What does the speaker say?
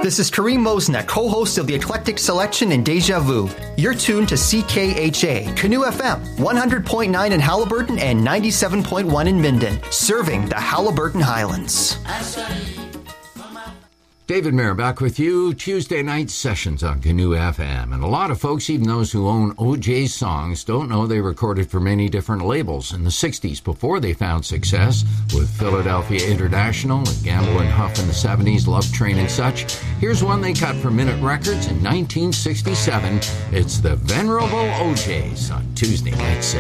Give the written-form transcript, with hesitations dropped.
This is Kareem Mosna, co-host of the Eclectic Selection and Deja Vu. You're tuned to CKHA, Canoe FM, 100.9 in Halliburton and 97.1 in Minden, serving the Halliburton Highlands. David Mayer back with you, Tuesday night sessions on Canoe FM. And a lot of folks, even those who own OJ's songs, don't know they recorded for many different labels in the 60s before they found success with Philadelphia International and Gamble and Huff in the 70s, Love Train and such. Here's one they cut for Minute Records in 1967. It's the Venerable OJ's on Tuesday Night Sessions.